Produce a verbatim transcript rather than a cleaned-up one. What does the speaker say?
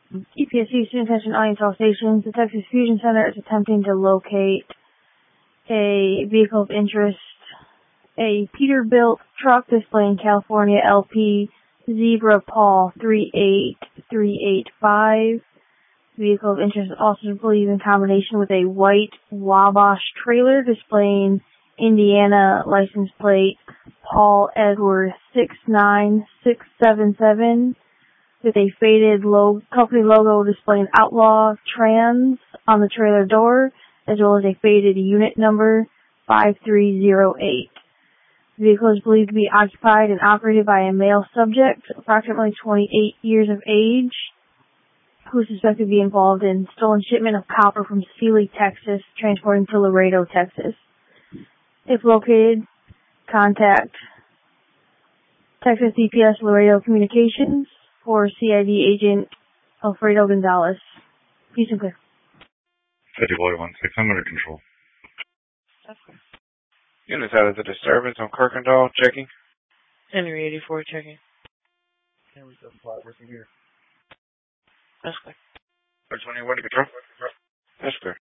E P S C, student attention, audience all stations. The Texas Fusion Center is attempting to locate a vehicle of interest, a Peterbilt truck displaying California L P Zebra Paul three eight three eight five. Vehicle of interest also believed in combination with a white Wabash trailer displaying Indiana license plate Paul Edward six nine six seven seven with a faded logo, company logo displaying Outlaw Trans on the trailer door, as well as a faded unit number five three zero eight. The vehicle is believed to be occupied and operated by a male subject, approximately twenty-eight years of age, who is suspected to be involved in stolen shipment of copper from Sealy, Texas, transporting to Laredo, Texas. If located, contact Texas D P S Laredo Communications for C I D agent Alfredo Gonzalez. Peace and clear. City Boy one six, I'm under control. Units out of the disturbance on Kirkendall, checking. Henry eighty-four, checking. Henry's up flat, working here. That's clear. twenty-one to control. That's clear.